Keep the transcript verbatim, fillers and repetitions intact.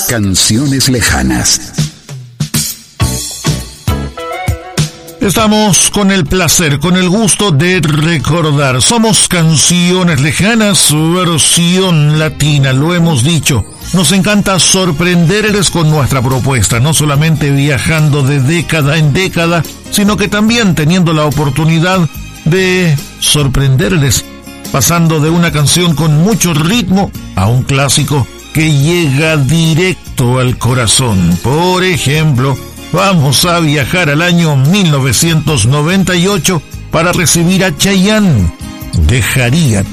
Canciones lejanas. Estamos con el placer, con el gusto de recordar. Somos Canciones Lejanas, versión latina, lo hemos dicho. Nos encanta sorprenderles con nuestra propuesta, no solamente viajando de década en década, sino que también teniendo la oportunidad de sorprenderles, pasando de una canción con mucho ritmo a un clásico que llega directo al corazón. Por ejemplo, vamos a viajar al año mil novecientos noventa y ocho para recibir a Chayanne. Dejaría